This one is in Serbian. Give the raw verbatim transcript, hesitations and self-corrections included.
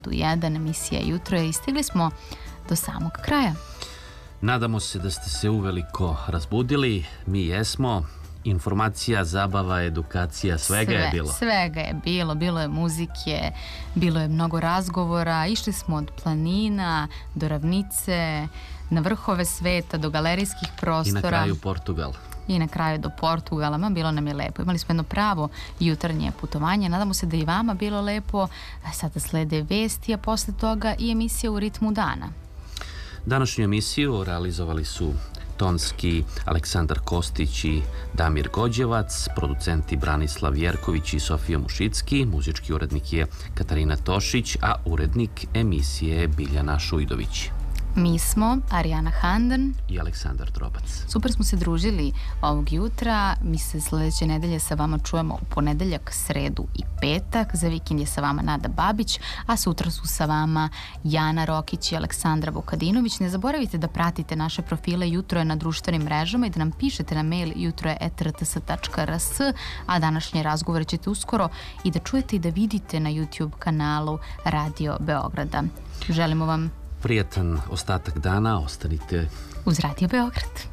jedan, emisija Jutro je i stigli smo do samog kraja. Nadamo se da ste se uveliko razbudili, mi jesmo. Informacija, zabava, edukacija, svega Sve, je bilo. Svega je bilo, bilo je muzike, bilo je mnogo razgovora, išli smo od planina do ravnice, na vrhove sveta, do galerijskih prostora. I na kraju Portugal. I na kraju do Portugala, ma bilo nam je lepo. Imali smo jedno pravo jutarnje putovanje, nadamo se da i vama bilo lepo. Sada slede vesti, a posle toga i emisija U ritmu dana. Današnju emisiju realizovali su tonski Aleksandar Kostić i Damir Gođevac, producenti Branislav Jerković i Sofija Mušicki, muzički urednik je Katarina Tošić, a urednik emisije je Biljana Šujdović. Mi smo Arijana Handan i Aleksandar Drobac. Super smo se družili ovog jutra. Mi se sledeće nedelje sa vama čujemo u ponedeljak, sredu i petak. Za vikend je sa vama Nada Babić, a sutra su sa vama Jana Rokić i Aleksandra Vukadinović. Ne zaboravite da pratite naše profile Jutro je na društvenim mrežama i da nam pišete na mail jutroje et er te es tačka er es, a današnje razgovore ćete uskoro i da čujete i da vidite na YouTube kanalu Radio Beograda. Želimo vam prijatan ostatak dana, ostanite uz Radio Beograd.